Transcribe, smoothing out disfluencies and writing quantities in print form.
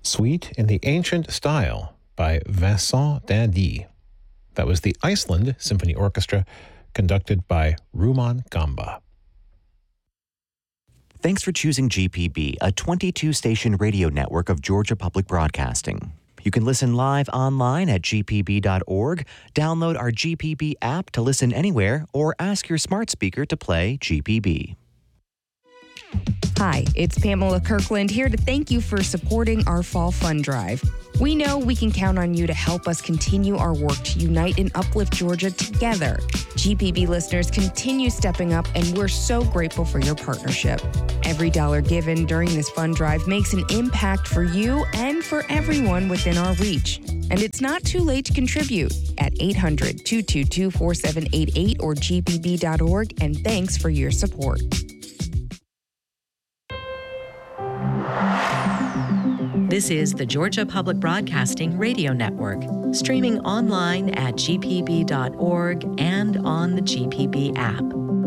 Suite in the Ancient Style by Vincent Dindy. That was the Iceland Symphony Orchestra, conducted by Rumaan Gamba. Thanks for choosing GPB, a 22-station radio network of Georgia Public Broadcasting. You can listen live online at gpb.org, download our GPB app to listen anywhere, or ask your smart speaker to play GPB. Hi, it's Pamela Kirkland here to thank you for supporting our Fall Fund Drive. We know we can count on you to help us continue our work to unite and uplift Georgia together. GPB listeners continue stepping up, and we're so grateful for your partnership. Every dollar given during this fund drive makes an impact for you and for everyone within our reach. And it's not too late to contribute at 800-222-4788 or gpb.org, and thanks for your support. This is the Georgia Public Broadcasting Radio Network, streaming online at gpb.org and on the GPB app.